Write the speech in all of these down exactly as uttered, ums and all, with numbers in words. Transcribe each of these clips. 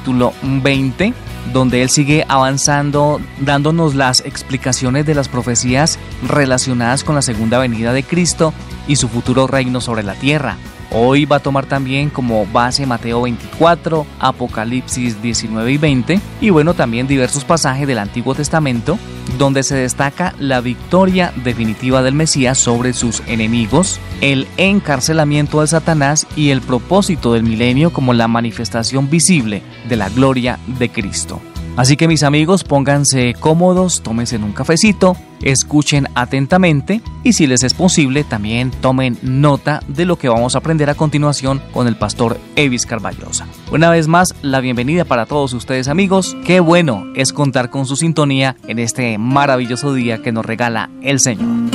capítulo veinte, donde él sigue avanzando, dándonos las explicaciones de las profecías relacionadas con la segunda venida de Cristo y su futuro reino sobre la tierra. Hoy va a tomar también como base Mateo veinticuatro, Apocalipsis diecinueve y veinte, y bueno, también diversos pasajes del Antiguo Testamento, donde se destaca la victoria definitiva del Mesías sobre sus enemigos, el encarcelamiento de Satanás y el propósito del milenio como la manifestación visible de la gloria de Cristo. Así que mis amigos, pónganse cómodos, tómense un cafecito, escuchen atentamente y si les es posible también tomen nota de lo que vamos a aprender a continuación con el pastor Evis Carballosa. Una vez más, la bienvenida para todos ustedes amigos. Qué bueno es contar con su sintonía en este maravilloso día que nos regala el Señor.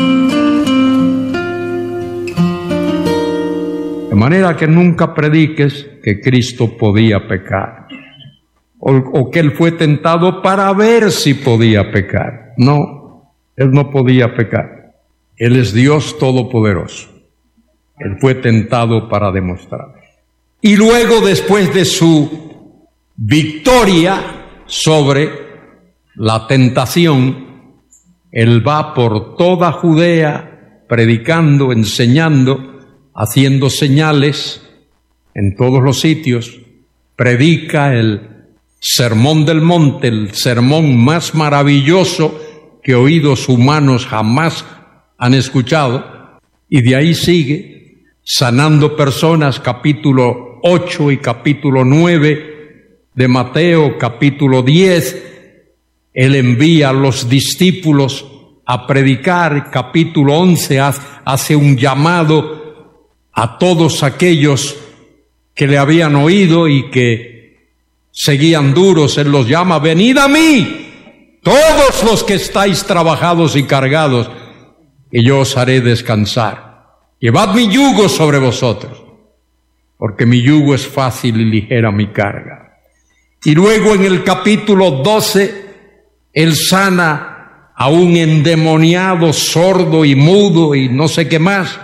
De manera que nunca prediques que Cristo podía pecar. O, o que Él fue tentado para ver si podía pecar. No, Él no podía pecar. Él es Dios Todopoderoso. Él fue tentado para demostrar. Y luego, después de su victoria sobre la tentación, Él va por toda Judea predicando, enseñando, haciendo señales en todos los sitios. Predica el Sermón del Monte, el sermón más maravilloso que oídos humanos jamás han escuchado, y de ahí sigue sanando personas, capítulo ocho y capítulo nueve de Mateo, capítulo diez, Él envía a los discípulos a predicar, capítulo once hace un llamado a todos aquellos que le habían oído y que seguían duros. Él los llama: venid a mí, todos los que estáis trabajados y cargados, y yo os haré descansar. Llevad mi yugo sobre vosotros, porque mi yugo es fácil y ligera mi carga. Y luego en el capítulo doce, Él sana a un endemoniado, sordo y mudo y no sé qué más.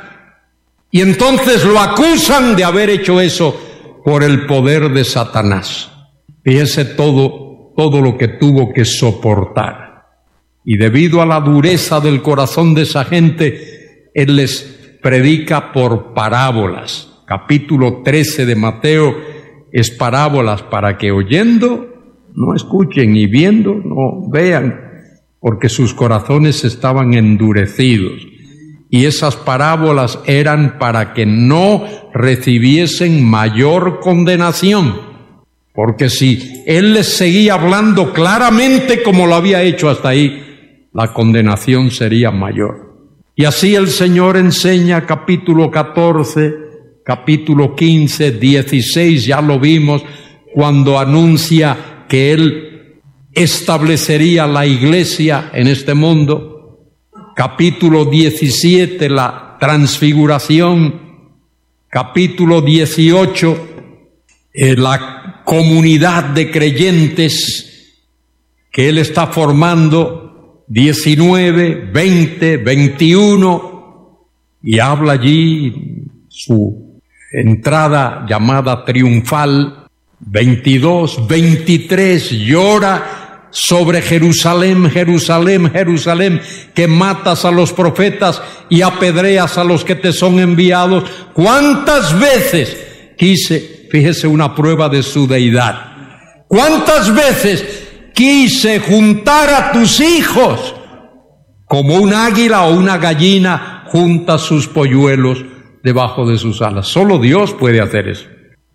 Y entonces lo acusan de haber hecho eso por el poder de Satanás. Fíjese todo, todo lo que tuvo que soportar. Y debido a la dureza del corazón de esa gente, Él les predica por parábolas. Capítulo trece de Mateo es parábolas para que oyendo no escuchen y viendo no vean, porque sus corazones estaban endurecidos. Y esas parábolas eran para que no recibiesen mayor condenación. Porque si Él les seguía hablando claramente como lo había hecho hasta ahí, la condenación sería mayor. Y así el Señor enseña capítulo catorce, capítulo quince, dieciséis, ya lo vimos, cuando anuncia que Él establecería la iglesia en este mundo. Capítulo diecisiete, la transfiguración. Capítulo dieciocho, eh, la comunidad de creyentes que Él está formando, diecinueve, veinte, veintiuno, y habla allí su entrada llamada triunfal, veintidós, veintitrés, llora sobre Jerusalén, Jerusalén, Jerusalén, que matas a los profetas y apedreas a los que te son enviados. ¿Cuántas veces quise, fíjese una prueba de su deidad, cuántas veces quise juntar a tus hijos como un águila o una gallina junta sus polluelos debajo de sus alas? Solo Dios puede hacer eso.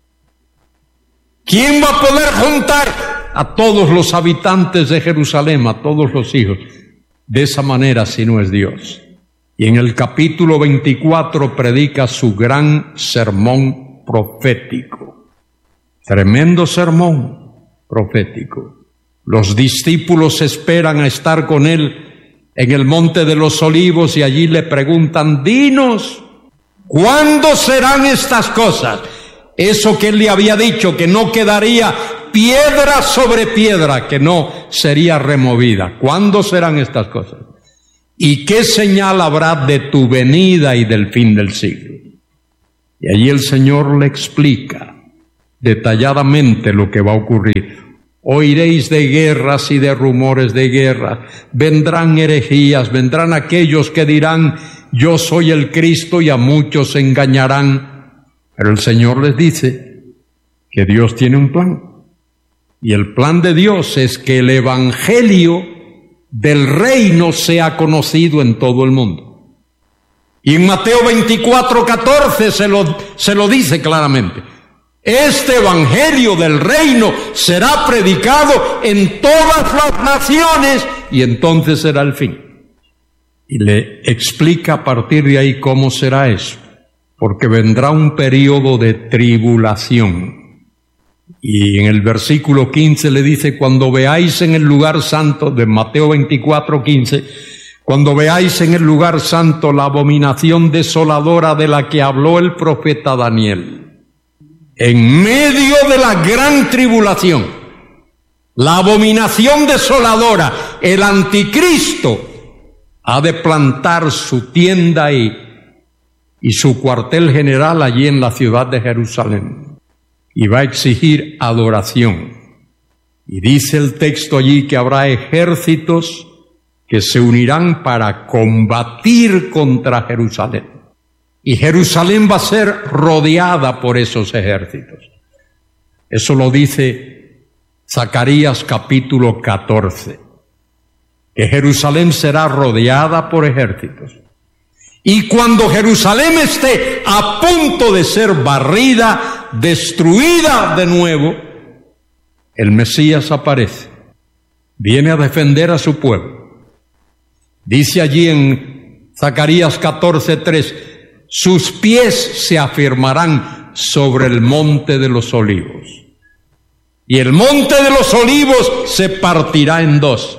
¿Quién va a poder juntar a todos los habitantes de Jerusalén, a todos los hijos, de esa manera si no es Dios? Y en el capítulo veinticuatro predica su gran sermón profético. Tremendo sermón profético. Los discípulos esperan a estar con Él en el Monte de los Olivos y allí le preguntan: dinos, ¿cuándo serán estas cosas? Eso que Él le había dicho, que no quedaría piedra sobre piedra, que no sería removida. ¿Cuándo serán estas cosas? ¿Y qué señal habrá de tu venida y del fin del siglo? Y allí el Señor le explica. detalladamente lo que va a ocurrir. Oiréis de guerras y de rumores de guerra, vendrán herejías, vendrán aquellos que dirán, yo soy el Cristo, y a muchos engañarán. Pero el Señor les dice que Dios tiene un plan. Y el plan de Dios es que el evangelio del reino sea conocido en todo el mundo. Y en Mateo veinticuatro, catorce se lo, se lo dice claramente. Este evangelio del reino será predicado en todas las naciones y entonces será el fin. Y le explica a partir de ahí cómo será eso. Porque vendrá un periodo de tribulación. Y en el versículo quince le dice, cuando veáis en el lugar santo, de Mateo veinticuatro, quince, cuando veáis en el lugar santo la abominación desoladora de la que habló el profeta Daniel, en medio de la gran tribulación, la abominación desoladora, el anticristo, ha de plantar su tienda y, y su cuartel general allí en la ciudad de Jerusalén. Y va a exigir adoración. Y dice el texto allí que habrá ejércitos que se unirán para combatir contra Jerusalén. Y Jerusalén va a ser rodeada por esos ejércitos. Eso lo dice Zacarías capítulo catorce. Que Jerusalén será rodeada por ejércitos. Y cuando Jerusalén esté a punto de ser barrida, destruida de nuevo, el Mesías aparece. Viene a defender a su pueblo. Dice allí en Zacarías catorce, tres, sus pies se afirmarán sobre el monte de los olivos. Y el monte de los olivos se partirá en dos.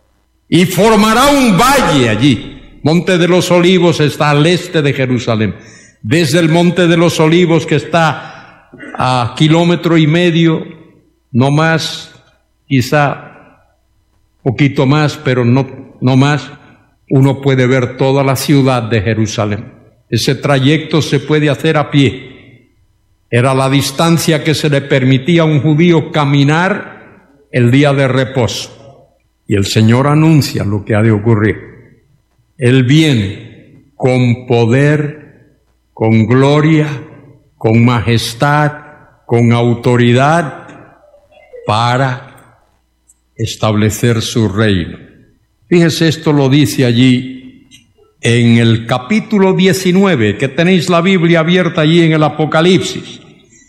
Y formará un valle allí. Monte de los Olivos está al este de Jerusalén. Desde el Monte de los Olivos, que está a kilómetro y medio, no más, quizá poquito más, pero no, no más, uno puede ver toda la ciudad de Jerusalén. Ese trayecto se puede hacer a pie. Era la distancia que se le permitía a un judío caminar el día de reposo. Y el Señor anuncia lo que ha de ocurrir. Él viene con poder, con gloria, con majestad, con autoridad para establecer su reino. Fíjese, esto lo dice allí en el capítulo diecinueve, que tenéis la Biblia abierta allí en el Apocalipsis.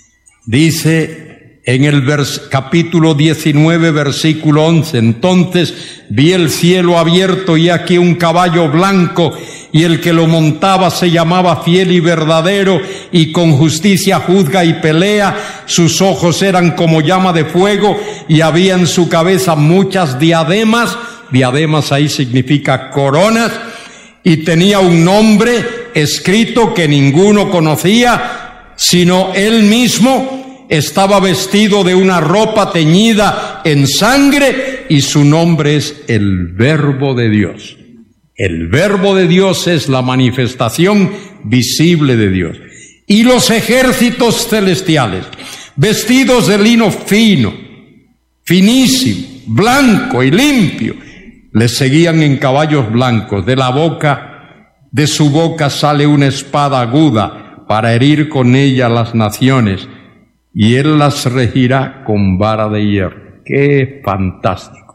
Dice en el vers- capítulo diecinueve, versículo once, entonces vi el cielo abierto y aquí un caballo blanco, y el que lo montaba se llamaba Fiel y Verdadero, y con justicia juzga y pelea. Sus ojos eran como llama de fuego, y había en su cabeza muchas diademas. Diademas ahí significa coronas, y tenía un nombre escrito que ninguno conocía, sino él mismo. Estaba vestido de una ropa teñida en sangre, y su nombre es el Verbo de Dios. El Verbo de Dios es la manifestación visible de Dios. Y los ejércitos celestiales, vestidos de lino fino, finísimo, blanco y limpio, le seguían en caballos blancos. De la boca, de su boca sale una espada aguda para herir con ella las naciones, y él las regirá con vara de hierro. ¡Qué fantástico!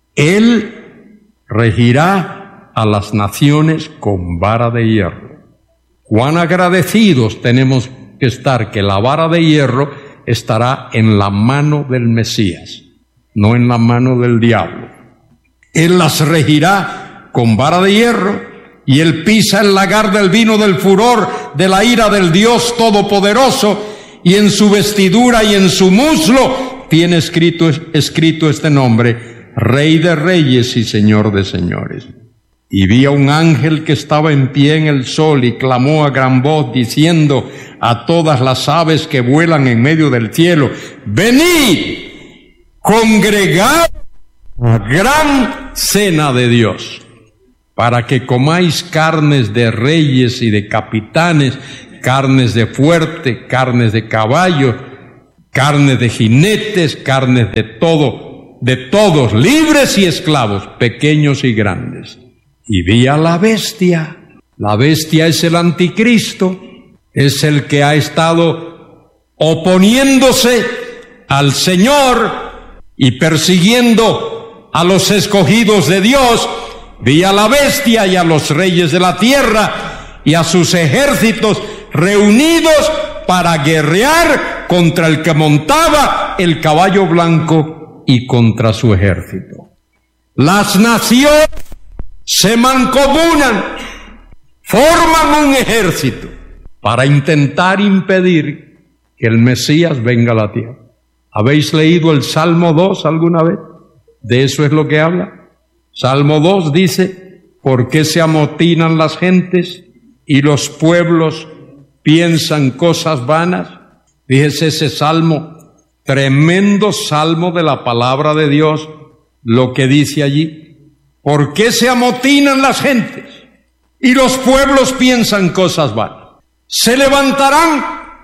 Él regirá a las naciones con vara de hierro. Cuán agradecidos tenemos que estar que la vara de hierro estará en la mano del Mesías, no en la mano del diablo. Él las regirá con vara de hierro, y él pisa el lagar del vino del furor de la ira del Dios Todopoderoso, y en su vestidura y en su muslo tiene escrito, escrito este nombre: Rey de Reyes y Señor de Señores. Y vi a un ángel que estaba en pie en el sol y clamó a gran voz diciendo a todas las aves que vuelan en medio del cielo: venid, congregad a gran cena de Dios, para que comáis carnes de reyes y de capitanes, carnes de fuerte, carnes de caballo, carnes de jinetes, carnes de todo, de todos, libres y esclavos, pequeños y grandes. Y vi a la bestia. La bestia es el anticristo, es el que ha estado oponiéndose al Señor y persiguiendo a los escogidos de Dios. Vi a la bestia y a los reyes de la tierra y a sus ejércitos reunidos para guerrear contra el que montaba el caballo blanco y contra su ejército. Las naciones se mancomunan, forman un ejército para intentar impedir que el Mesías venga a la tierra. ¿Habéis leído el Salmo dos alguna vez? De eso es lo que habla. Salmo dos dice: ¿por qué se amotinan las gentes y los pueblos piensan cosas vanas? Fíjese ese salmo, tremendo salmo de la palabra de Dios, lo que dice allí. ¿Por qué se amotinan las gentes y los pueblos piensan cosas vanas? Se levantarán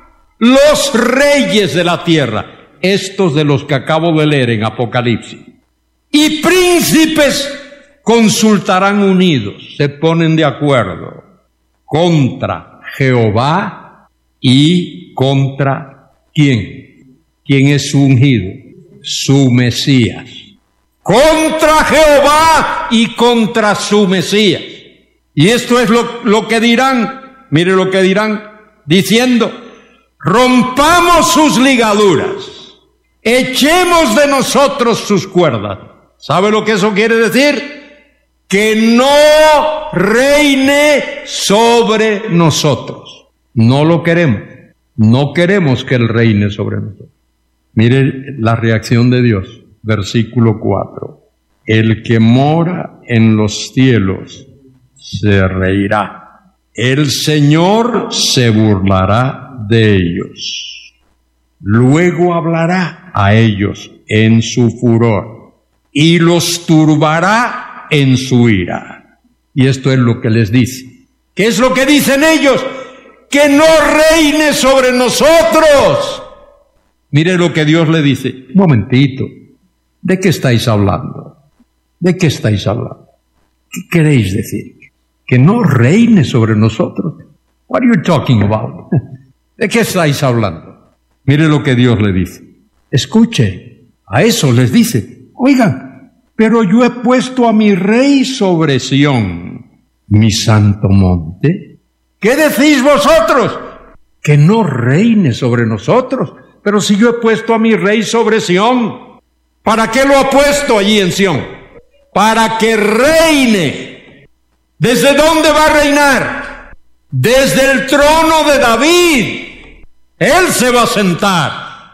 los reyes de la tierra, estos de los que acabo de leer en Apocalipsis, y príncipes consultarán unidos, se ponen de acuerdo contra Jehová y contra ¿quién? ¿Quién es su ungido? Su Mesías. Contra Jehová y contra su Mesías. Y esto es lo, lo que dirán, mire lo que dirán, diciendo: rompamos sus ligaduras, echemos de nosotros sus cuerdas. ¿Sabe lo que eso quiere decir? Que no reine sobre nosotros. No lo queremos. No queremos que Él reine sobre nosotros. Mire la reacción de Dios. Versículo cuatro. El que mora en los cielos se reirá. El Señor se burlará de ellos. Luego hablará a ellos en su furor y los turbará en su ira. Y esto es lo que les dice. ¿Qué es lo que dicen ellos? Que no reine sobre nosotros. Mire lo que Dios le dice. Un momentito. ¿De qué estáis hablando? ¿De qué estáis hablando? ¿Qué queréis decir? Que no reine sobre nosotros. What are you talking about? ¿De qué estáis hablando? Mire lo que Dios le dice. Escuche, a eso les dice: oigan, pero yo he puesto a mi rey sobre Sión, mi santo monte. ¿Qué decís vosotros? Que no reine sobre nosotros. Pero si yo he puesto a mi rey sobre Sión, ¿para qué lo ha puesto allí en Sión? Para que reine. ¿Desde dónde va a reinar? Desde el trono de David. Él se va a sentar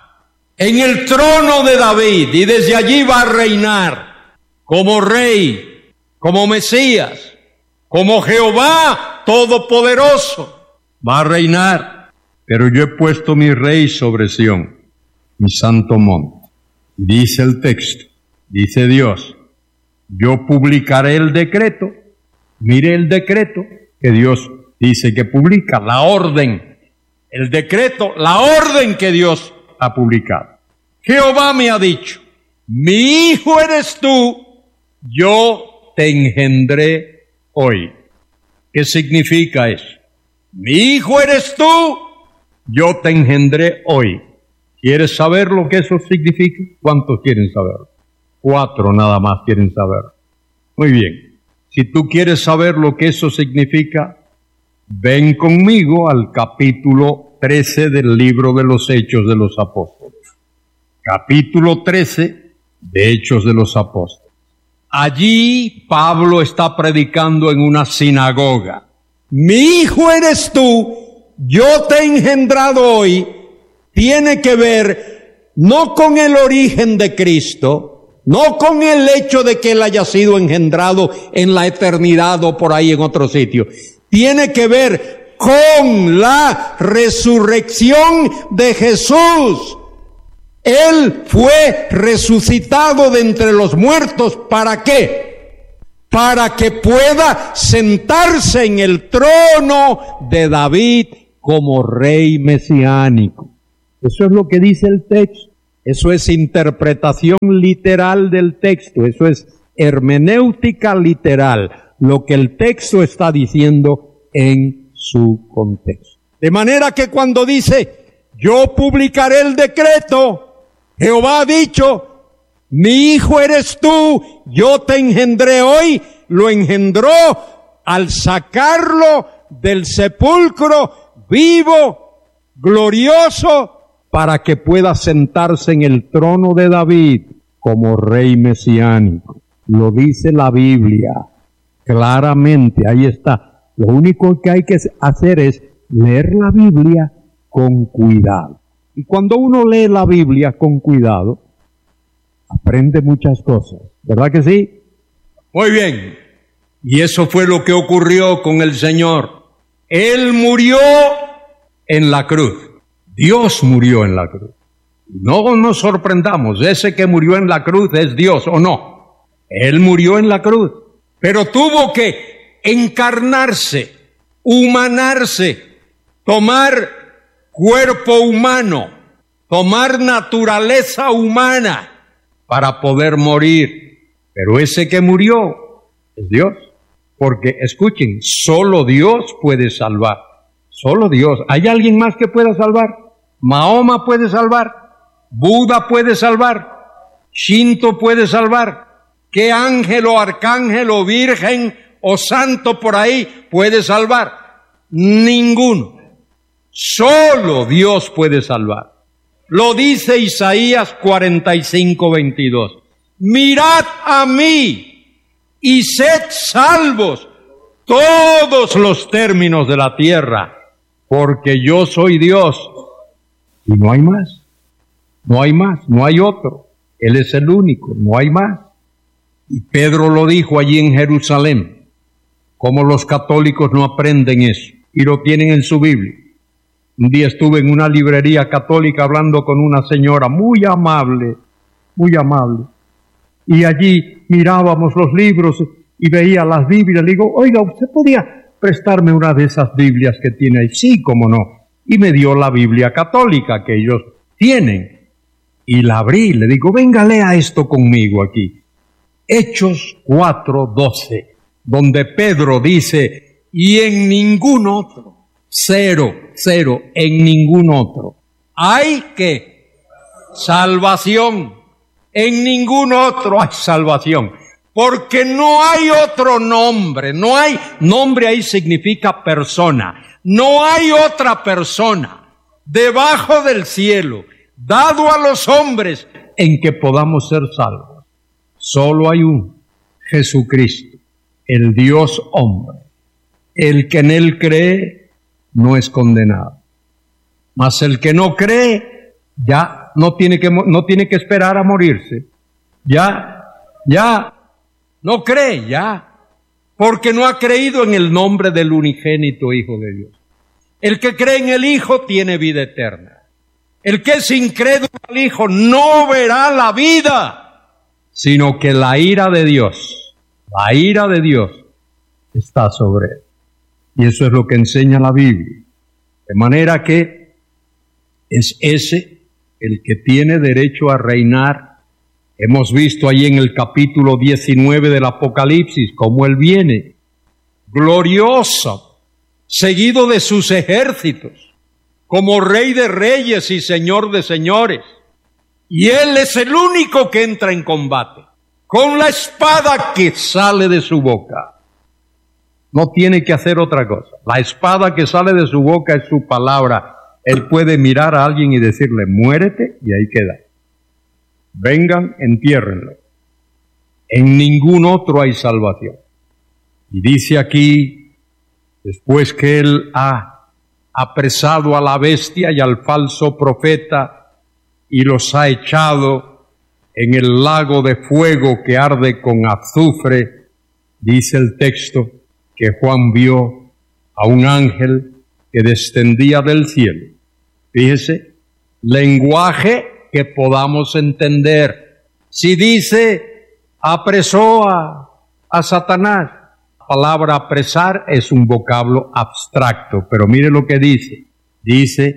en el trono de David y desde allí va a reinar como rey, como Mesías, como Jehová Todopoderoso. Va a reinar. Pero yo he puesto mi rey sobre Sión, mi santo monte. Dice el texto, dice Dios: yo publicaré el decreto. Mire el decreto que Dios dice que publica, la orden, el decreto, la orden que Dios ha publicado. Jehová me ha dicho: mi hijo eres tú, yo te engendré hoy. ¿Qué significa eso? Mi hijo eres tú, yo te engendré hoy. ¿Quieres saber lo que eso significa? ¿Cuántos quieren saberlo? Cuatro nada más quieren saberlo. Muy bien. Si tú quieres saber lo que eso significa, ven conmigo al capítulo trece del libro de los Hechos de los Apóstoles. Capítulo trece de Hechos de los Apóstoles. Allí Pablo está predicando en una sinagoga. Mi hijo eres tú, yo te he engendrado hoy. Tiene que ver no con el origen de Cristo, no con el hecho de que Él haya sido engendrado en la eternidad o por ahí en otro sitio. Tiene que ver con la resurrección de Jesús. Él fue resucitado de entre los muertos. ¿Para qué? Para que pueda sentarse en el trono de David como rey mesiánico. Eso es lo que dice el texto. Eso es interpretación literal del texto. Eso es hermenéutica literal. Lo que el texto está diciendo en su contexto. De manera que cuando dice, yo publicaré el decreto, Jehová ha dicho, mi hijo eres tú, yo te engendré hoy, lo engendró al sacarlo del sepulcro vivo, glorioso, para que pueda sentarse en el trono de David como rey mesiánico. Lo dice la Biblia claramente, ahí está. Lo único que hay que hacer es leer la Biblia con cuidado. Y cuando uno lee la Biblia con cuidado, aprende muchas cosas, ¿verdad que sí? Muy bien. Y eso fue lo que ocurrió con el Señor. Él murió en la cruz. Dios murió en la cruz. No nos sorprendamos, ese que murió en la cruz es Dios, ¿o no? Él murió en la cruz, pero tuvo que encarnarse, humanarse, tomar cuerpo humano, tomar naturaleza humana para poder morir. Pero ese que murió es Dios. Porque, escuchen, solo Dios puede salvar. Solo Dios. ¿Hay alguien más que pueda salvar? Mahoma puede salvar. Buda puede salvar. Shinto puede salvar. ¿Qué ángel o arcángel o virgen o santo por ahí puede salvar? Ninguno. Solo Dios puede salvar. Lo dice Isaías cuarenta y cinco, veintidós. Mirad a mí y sed salvos todos los términos de la tierra, porque yo soy Dios y no hay más. No hay más, no hay otro. Él es el único, no hay más. Y Pedro lo dijo allí en Jerusalén. Como los católicos no aprenden eso y lo tienen en su Biblia. Un día estuve en una librería católica hablando con una señora muy amable, muy amable. Y allí mirábamos los libros y veía las Biblias. Le digo, oiga, ¿usted podía prestarme una de esas Biblias que tiene ahí? Sí, cómo no. Y me dio la Biblia católica que ellos tienen. Y la abrí, le digo, venga, lea esto conmigo aquí. Hechos cuatro, doce, donde Pedro dice, y en ningún otro, cero, cero, en ningún otro, hay que salvación, en ningún otro hay salvación, porque no hay otro nombre, no hay, nombre ahí significa persona, no hay otra persona debajo del cielo, dado a los hombres, en que podamos ser salvos. Solo hay un Jesucristo, el Dios hombre. El que en él cree no es condenado. Mas el que no cree ya no tiene que, no tiene que esperar a morirse. Ya, ya, no cree, ya. Porque no ha creído en el nombre del unigénito Hijo de Dios. El que cree en el Hijo tiene vida eterna. El que es incrédulo al Hijo no verá la vida, sino que la ira de Dios, la ira de Dios está sobre él. Y eso es lo que enseña la Biblia. De manera que es ese el que tiene derecho a reinar. Hemos visto ahí en el capítulo diecinueve del Apocalipsis cómo él viene, glorioso, seguido de sus ejércitos, como Rey de reyes y Señor de señores. Y él es el único que entra en combate, con la espada que sale de su boca. No tiene que hacer otra cosa. La espada que sale de su boca es su palabra. Él puede mirar a alguien y decirle, muérete, y ahí queda. Vengan, entiérrenlo. En ningún otro hay salvación. Y dice aquí, después que él ha apresado a la bestia y al falso profeta, y los ha echado en el lago de fuego que arde con azufre, dice el texto que Juan vio a un ángel que descendía del cielo. Fíjese, lenguaje que podamos entender. Si dice, apresó a, a Satanás, la palabra apresar es un vocablo abstracto, pero mire lo que dice. Dice,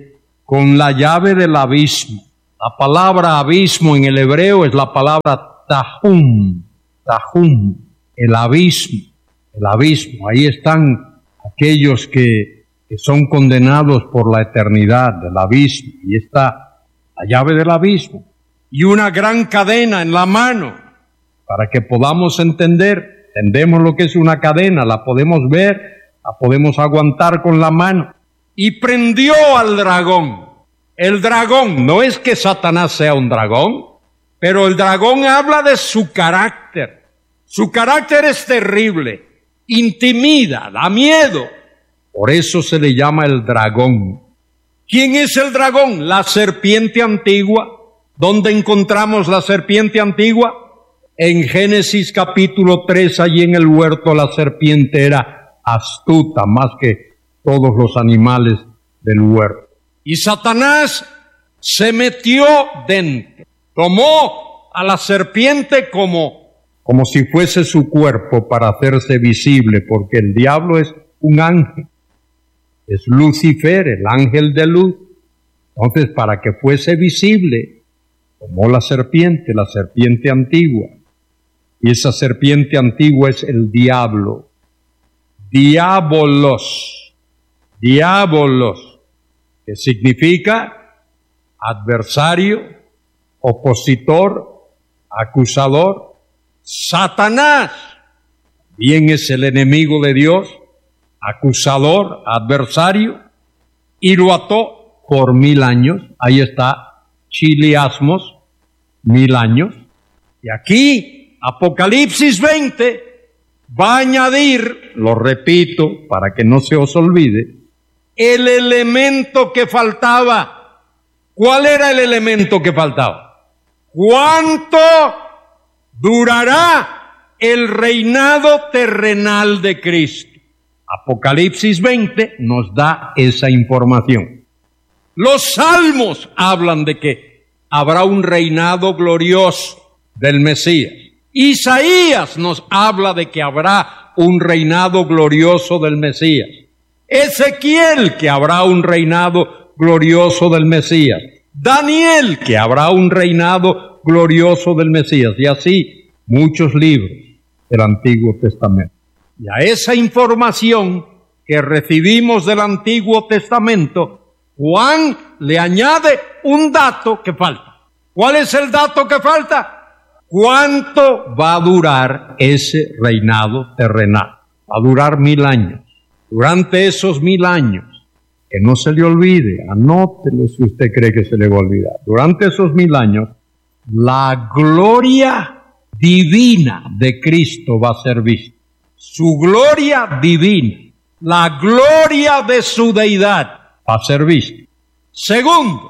con la llave del abismo. La palabra abismo en el hebreo es la palabra tahum, tahum, el abismo, el abismo. Ahí están aquellos que, que son condenados por la eternidad del abismo. Y está la llave del abismo y una gran cadena en la mano para que podamos entender. Entendemos lo que es una cadena, la podemos ver, la podemos aguantar con la mano. Y prendió al dragón. El dragón, no es que Satanás sea un dragón, pero el dragón habla de su carácter. Su carácter es terrible, intimida, da miedo. Por eso se le llama el dragón. ¿Quién es el dragón? La serpiente antigua. ¿Dónde encontramos la serpiente antigua? En Génesis capítulo tres, allí en el huerto, la serpiente era astuta más que todos los animales del huerto. Y Satanás se metió dentro, tomó a la serpiente como, como si fuese su cuerpo para hacerse visible, porque el diablo es un ángel, es Lucifer, el ángel de luz. Entonces, para que fuese visible, tomó la serpiente, la serpiente antigua, y esa serpiente antigua es el diablo, diabolos, diabolos, que significa adversario, opositor, acusador. Satanás bien es el enemigo de Dios, acusador, adversario, y lo ató por mil años. Ahí está, chiliasmos, mil años. Y aquí, Apocalipsis veinte va a añadir, lo repito para que no se os olvide, el elemento que faltaba. ¿Cuál era el elemento que faltaba? ¿Cuánto durará el reinado terrenal de Cristo? Apocalipsis veinte nos da esa información. Los salmos hablan de que habrá un reinado glorioso del Mesías. Isaías nos habla de que habrá un reinado glorioso del Mesías. Ezequiel, que habrá un reinado glorioso del Mesías. Daniel, que habrá un reinado glorioso del Mesías. Y así muchos libros del Antiguo Testamento. Y a esa información que recibimos del Antiguo Testamento, Juan le añade un dato que falta. ¿Cuál es el dato que falta? ¿Cuánto va a durar ese reinado terrenal? Va a durar mil años. Durante esos mil años, que no se le olvide, anótelo si usted cree que se le va a olvidar. Durante esos mil años, la gloria divina de Cristo va a ser vista. Su gloria divina, la gloria de su deidad va a ser vista. Segundo,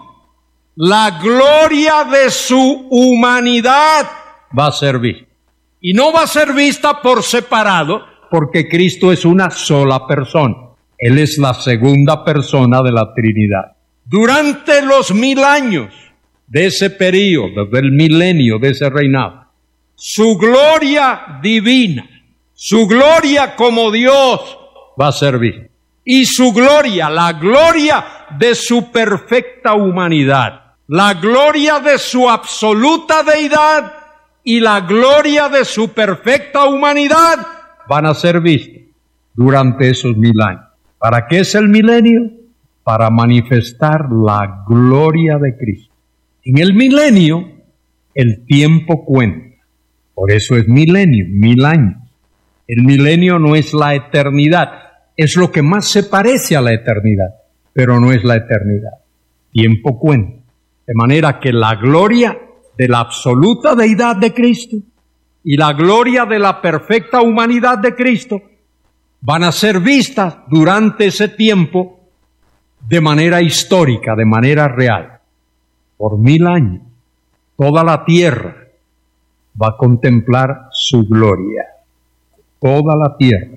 la gloria de su humanidad va a ser vista. Y no va a ser vista por separado, porque Cristo es una sola persona. Él es la segunda persona de la Trinidad. Durante los mil años de ese período, del milenio, de ese reinado, su gloria divina, su gloria como Dios va a ser vista. Y su gloria, la gloria de su perfecta humanidad, la gloria de su absoluta deidad y la gloria de su perfecta humanidad van a ser vistas durante esos mil años. ¿Para qué es el milenio? Para manifestar la gloria de Cristo. En el milenio, el tiempo cuenta. Por eso es milenio, mil años. El milenio no es la eternidad. Es lo que más se parece a la eternidad, pero no es la eternidad. Tiempo cuenta. De manera que la gloria de la absoluta deidad de Cristo y la gloria de la perfecta humanidad de Cristo van a ser vistas durante ese tiempo de manera histórica, de manera real. Por mil años, toda la tierra va a contemplar su gloria. Toda la tierra,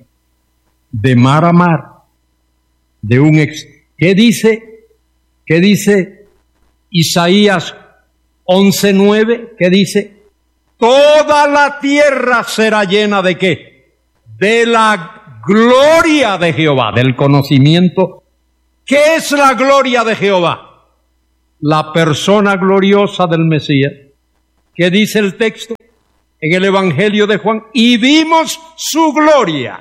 de mar a mar, de un ex... ¿Qué dice? ¿Qué dice Isaías once nueve? ¿Qué dice? Toda la tierra será llena ¿de qué? De la gloria de Jehová, del conocimiento. ¿Qué es la gloria de Jehová? la persona gloriosa del Mesías. ¿Qué dice el texto en el Evangelio de Juan? Y vimos su gloria,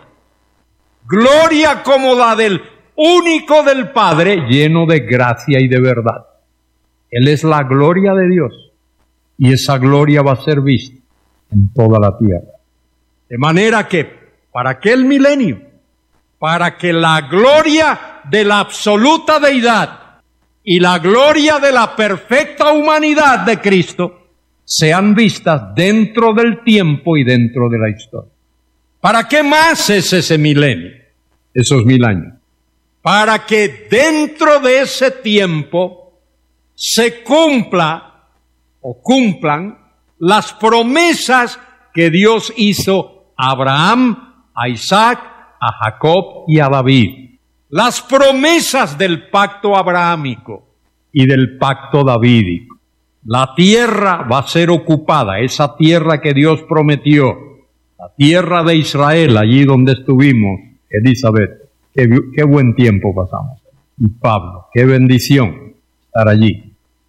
gloria como la del único del Padre, lleno de gracia y de verdad. Él es la gloria de Dios, y esa gloria va a ser vista en toda la tierra. De manera que, para aquel milenio, para que la gloria de la absoluta deidad y la gloria de la perfecta humanidad de Cristo sean vistas dentro del tiempo y dentro de la historia. ¿Para qué más es ese milenio? Esos mil años. Para que dentro de ese tiempo se cumpla o cumplan las promesas que Dios hizo a Abraham, a Isaac, a Jacob y a David. Las promesas del pacto abrahámico y del pacto davídico. La tierra va a ser ocupada, esa tierra que Dios prometió, la tierra de Israel, allí donde estuvimos, Elizabeth. Qué, qué buen tiempo pasamos. Y Pablo, qué bendición estar allí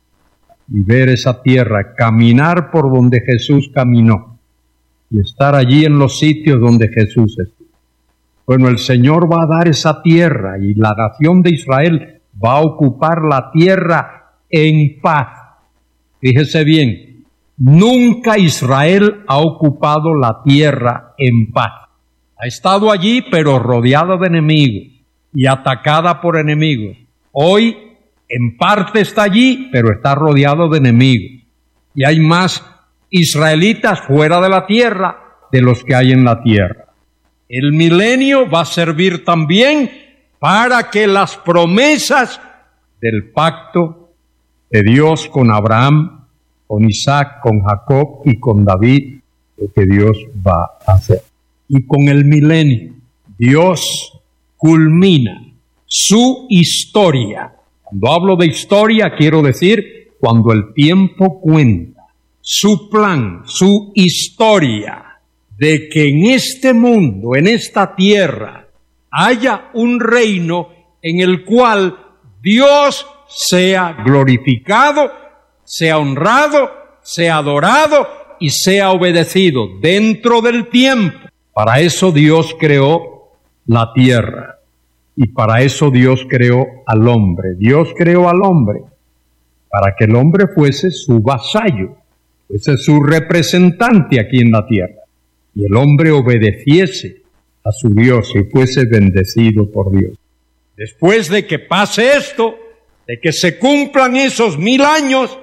y ver esa tierra, caminar por donde Jesús caminó y estar allí en los sitios donde Jesús estuvo. Bueno, el Señor va a dar esa tierra y la nación de Israel va a ocupar la tierra en paz. Fíjese bien, nunca Israel ha ocupado la tierra en paz. Ha estado allí, pero rodeada de enemigos y atacada por enemigos. Hoy, en parte está allí, pero está rodeado de enemigos. Y hay más israelitas fuera de la tierra de los que hay en la tierra. El milenio va a servir también para que las promesas del pacto de Dios con Abraham, con Isaac, con Jacob y con David, lo que Dios va a hacer. Y con el milenio, Dios culmina su historia. Cuando hablo de historia, quiero decir cuando el tiempo cuenta su plan, su historia, de que en este mundo, en esta tierra, haya un reino en el cual Dios sea glorificado, sea honrado, sea adorado y sea obedecido dentro del tiempo. Para eso Dios creó la tierra y para eso Dios creó al hombre. Dios creó al hombre para que el hombre fuese su vasallo, fuese su representante aquí en la tierra y el hombre obedeciese a su Dios y fuese bendecido por Dios. Después de que pase esto, de que se cumplan esos mil años,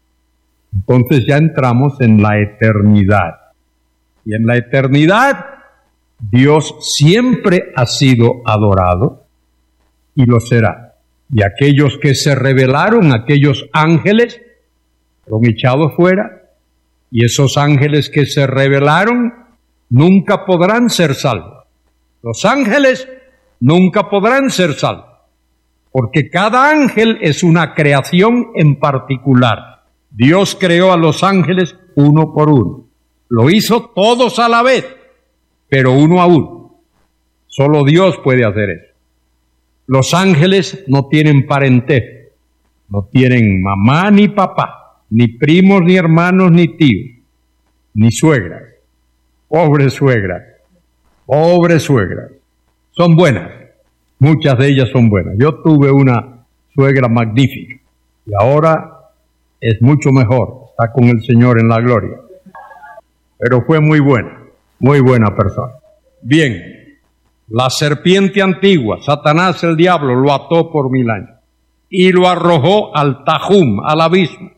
entonces ya entramos en la eternidad. Y en la eternidad, Dios siempre ha sido adorado y lo será. Y aquellos que se rebelaron, aquellos ángeles, fueron echados fuera. Y esos ángeles que se rebelaron nunca podrán ser salvos. Los ángeles nunca podrán ser salvos. Porque cada ángel es una creación en particular. Dios creó a los ángeles uno por uno. Lo hizo todos a la vez, pero uno a uno. Solo Dios puede hacer eso. Los ángeles no tienen parentesco, no tienen mamá ni papá, ni primos, ni hermanos, ni tíos, ni suegras. Pobres suegras, pobres suegras. Son buenas, muchas de ellas son buenas. Yo tuve una suegra magnífica y ahora es mucho mejor, está con el Señor en la gloria. Pero fue muy buena, muy buena persona. Bien, la serpiente antigua, Satanás el diablo, lo ató por mil años y lo arrojó al Tajum, al abismo,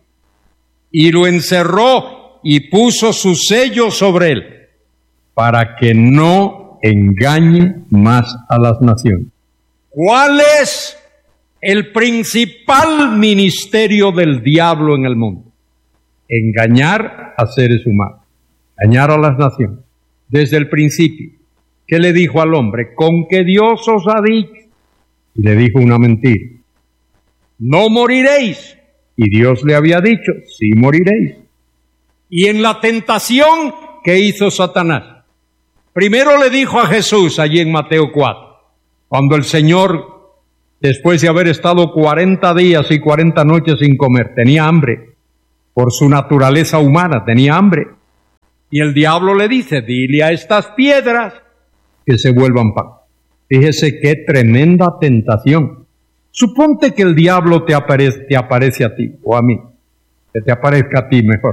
y lo encerró y puso su sello sobre él para que no engañe más a las naciones. ¿Cuál es el principal ministerio del diablo en el mundo? Engañar a seres humanos, engañar a las naciones. Desde el principio, ¿qué le dijo al hombre? Con que Dios os ha dicho. Y le dijo una mentira. No moriréis. Y Dios le había dicho, sí moriréis. Y en la tentación, ¿qué hizo Satanás? Primero le dijo a Jesús, allí en Mateo cuatro, cuando el Señor después de haber estado cuarenta días y cuarenta noches sin comer. Tenía hambre, por su naturaleza humana, tenía hambre. Y el diablo le dice, dile a estas piedras que se vuelvan pan. Fíjese qué tremenda tentación. Suponte que el diablo te aparece, te aparece a ti, o a mí, que te aparezca a ti mejor.